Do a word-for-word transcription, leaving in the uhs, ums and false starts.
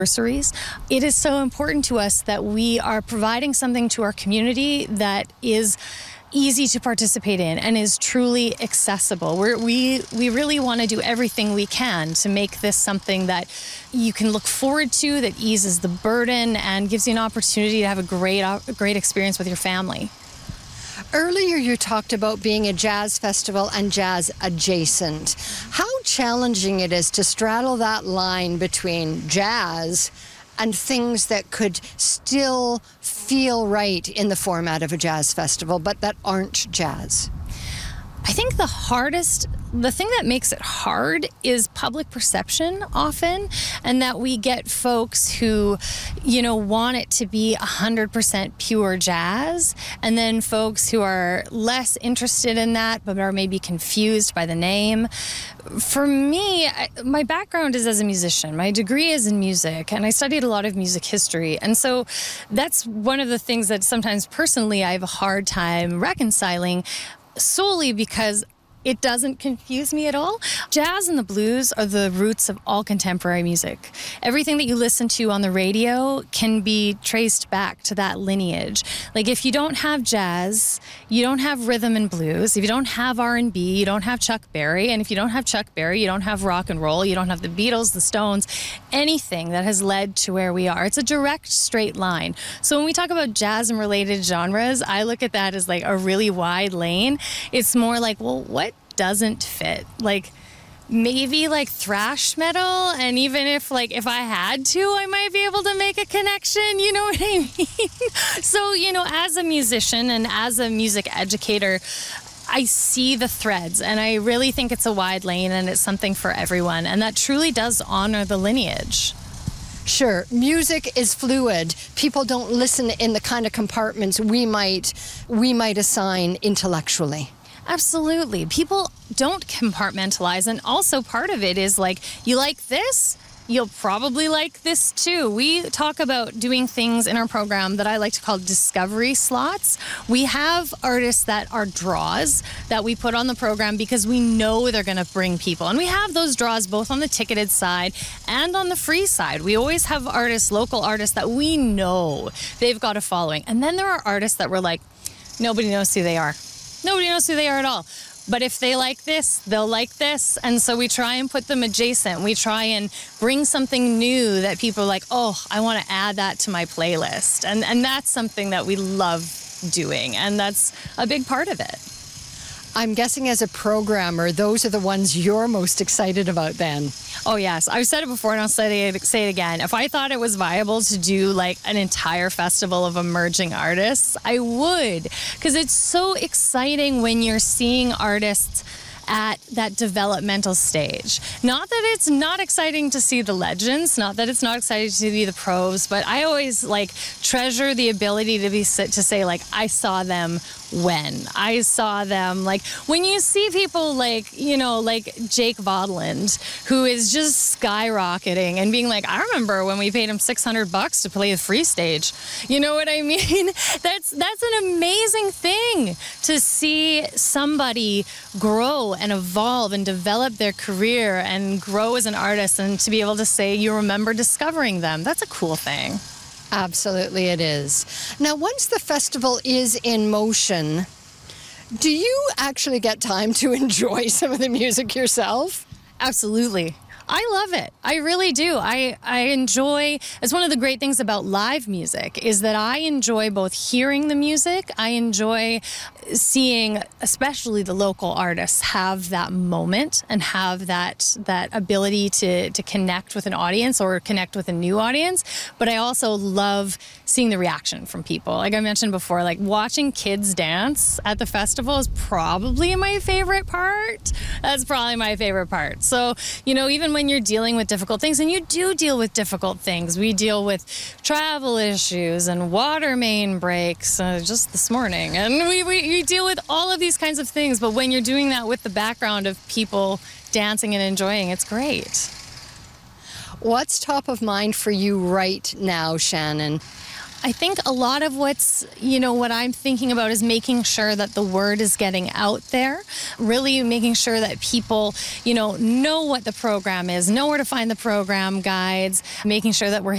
anniversaries. It is so important to us that we are providing something to our community that is easy to participate in and is truly accessible. We're, we we really want to do everything we can to make this something that you can look forward to, that eases the burden and gives you an opportunity to have a great, a great experience with your family. Earlier you talked about being a jazz festival and jazz adjacent. How challenging it is to straddle that line between jazz and things that could still feel right in the format of a jazz festival, but that aren't jazz? I think the hardest, the thing that makes it hard is public perception often, and that we get folks who, you know, want it to be one hundred percent pure jazz, and then folks who are less interested in that but are maybe confused by the name. For me, I, my background is as a musician. My degree is in music, and I studied a lot of music history, and so that's one of the things that sometimes personally I have a hard time reconciling, solely because it doesn't confuse me at all. Jazz and the blues are the roots of all contemporary music. Everything that you listen to on the radio can be traced back to that lineage. Like, if you don't have jazz, you don't have rhythm and blues. If you don't have R and B, you don't have Chuck Berry. And if you don't have Chuck Berry, you don't have rock and roll. You don't have the Beatles, the Stones, anything that has led to where we are. It's a direct, straight line. So when we talk about jazz and related genres, I look at that as like a really wide lane. It's more like, well, what doesn't fit? Like, maybe like thrash metal, and even if like if I had to, I might be able to make a connection, you know what I mean? So, you know, as a musician and as a music educator, I see the threads, and I really think it's a wide lane and it's something for everyone, and that truly does honor the lineage. Sure, music is fluid. People don't listen in the kind of compartments we might we might assign intellectually. Absolutely. People don't compartmentalize, and also part of it is like, you like this, you'll probably like this too. We talk about doing things in our program that I like to call discovery slots. We have artists that are draws that we put on the program because we know they're going to bring people. And we have those draws both on the ticketed side and on the free side. We always have artists, local artists, that we know they've got a following. And then there are artists that we're like, nobody knows who they are. Nobody knows who they are at all. But if they like this, they'll like this. And so we try and put them adjacent. We try and bring something new that people are like, oh, I want to add that to my playlist. And and that's something that we love doing. And that's a big part of it. I'm guessing as a programmer, those are the ones you're most excited about then. Oh, yes. I've said it before, and I'll say it, say it again. If I thought it was viable to do like an entire festival of emerging artists, I would. Because it's so exciting when you're seeing artists at that developmental stage. Not that it's not exciting to see the legends, not that it's not exciting to see the pros, but I always like treasure the ability to be to say like, I saw them when I saw them. Like, when you see people like, you know, like Jake Vodland, who is just skyrocketing and being like, I remember when we paid him six hundred bucks to play the free stage. You know what I mean? That's that's an amazing thing to see somebody grow and evolve and develop their career and grow as an artist, and to be able to say you remember discovering them. That's a cool thing. Absolutely it is. Now, once the festival is in motion, do you actually get time to enjoy some of the music yourself? Absolutely. I love it. I really do. I, I enjoy, it's one of the great things about live music is that I enjoy both hearing the music. I enjoy seeing, especially the local artists, have that moment and have that that ability to, to connect with an audience or connect with a new audience. But I also love seeing the reaction from people. Like I mentioned before, like watching kids dance at the festival is probably my favorite part. That's probably my favorite part. So, you know, even when you're dealing with difficult things, and you do deal with difficult things, we deal with travel issues and water main breaks uh, just this morning, and we, we you deal with all of these kinds of things, but when you're doing that with the background of people dancing and enjoying, it's great. What's top of mind for you right now, Shannon? I think a lot of what's, you know, what I'm thinking about is making sure that the word is getting out there, really making sure that people, you know, know what the program is, know where to find the program guides, making sure that we're